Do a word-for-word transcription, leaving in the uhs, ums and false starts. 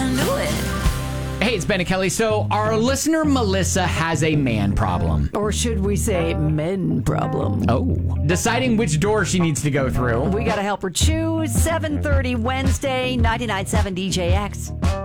can do it. Hey, it's Ben and Kelly. So our listener Melissa has a man problem. Or should we say men problem? Oh. Deciding which door she needs to go through. We got to help her choose. seven thirty Wednesday, ninety-nine point seven D J X.